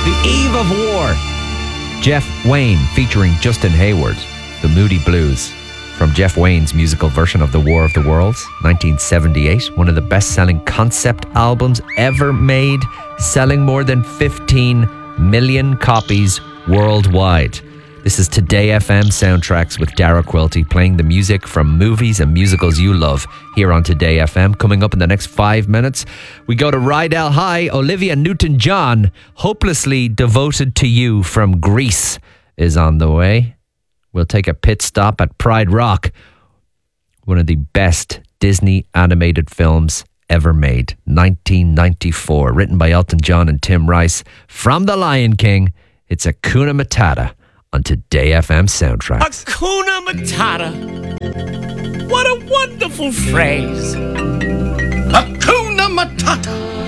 The Eve of War. Jeff Wayne featuring Justin Hayward. The Moody Blues. From Jeff Wayne's musical version of The War of the Worlds, 1978. One of the best-selling concept albums ever made, selling more than 15 million copies worldwide. This is Today FM Soundtracks with Dara Quilty, playing the music from movies and musicals you love here on Today FM. Coming up in the next 5 minutes, we go to Rydell High. Olivia Newton-John, Hopelessly Devoted to You from Greece, is on the way. We'll take a pit stop at Pride Rock, one of the best Disney animated films ever made. 1994, written by Elton John and Tim Rice. From The Lion King, it's Hakuna Matata on Today FM Soundtracks. Hakuna Matata. What a wonderful phrase. Hakuna Matata.